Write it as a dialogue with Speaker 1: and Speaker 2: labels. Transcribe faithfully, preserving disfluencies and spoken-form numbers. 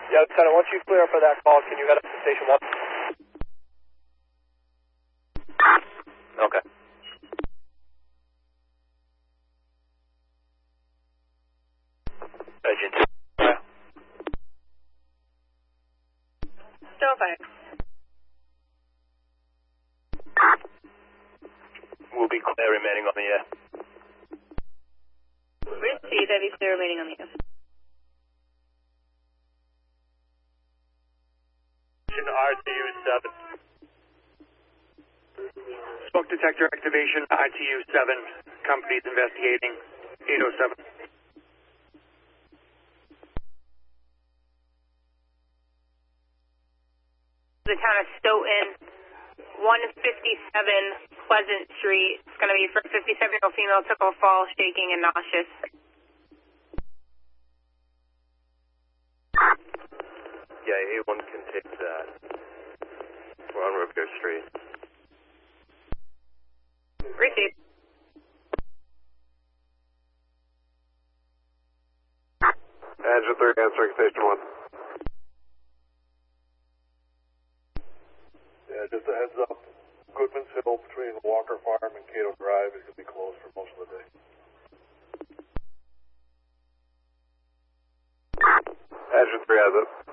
Speaker 1: Yeah, Lieutenant, once you clear up for that call, can you head up to Station one? Okay. Agent two. Yeah.
Speaker 2: Still fine.
Speaker 1: We'll be clear remaining on the air.
Speaker 2: Receive, I be clear remaining on the air.
Speaker 1: R T U seven.
Speaker 3: Smoke detector activation, R T U seven. Company's investigating. eight oh seven.
Speaker 2: The town of Stoughton, one fifty-seven Pleasant Street. It's going to be for a fifty-seven-year-old female, took a fall, shaking and nauseous.
Speaker 1: Yeah, A one can take that. We're on Revere Street.
Speaker 2: Receive.
Speaker 1: Agent three answering Station one.
Speaker 4: Yeah, just a heads up. Goodman's Hill between Walker Farm and Cato Drive is going to be closed for most of the day.
Speaker 1: Agent three has it.